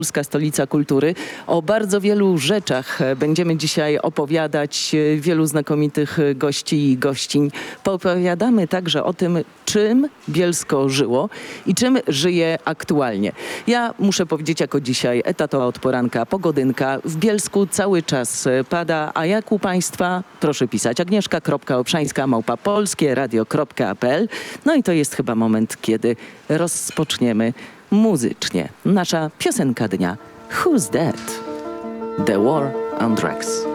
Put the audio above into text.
Polska Stolica Kultury. O bardzo wielu rzeczach będziemy dzisiaj opowiadać, wielu znakomitych gości i gościń. Poopowiadamy także o tym, czym Bielsko żyło i czym żyje aktualnie. Ja muszę powiedzieć jako dzisiaj etatowa od poranka pogodynka. W Bielsku cały czas pada, a jak u Państwa? Proszę pisać agnieszka.obszańska@polskieradio.pl. No i to jest chyba moment, kiedy rozpoczniemy muzycznie. Nasza piosenka dnia. Who's That? The War on Drugs.